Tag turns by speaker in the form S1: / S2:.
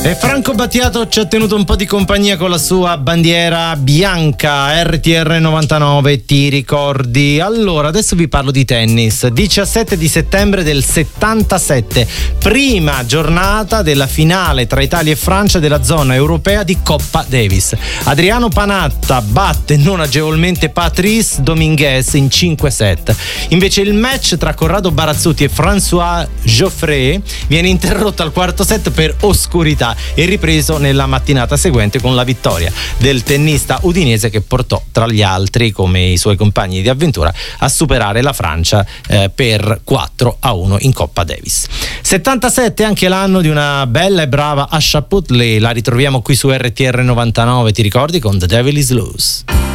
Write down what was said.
S1: E Franco Battiato ci ha tenuto un po' di compagnia con la sua bandiera bianca. RTR 99, ti ricordi? Allora, adesso vi parlo di tennis. 17 di settembre del 77, prima giornata della finale tra Italia e Francia della zona europea di Coppa Davis. Adriano Panatta batte non agevolmente Patrice Dominguez in 5 set. Invece il match tra Corrado Barazzuti e François Geoffrey viene interrotto al quarto set per oscurità e ripreso nella mattinata seguente con la vittoria del tennista udinese, che portò tra gli altri, come i suoi compagni di avventura, a superare la Francia per 4-1 in Coppa Davis. 77 anche l'anno di una bella e brava Asha Putley, la ritroviamo qui su RTR 99, ti ricordi, con The Devil Is Loose.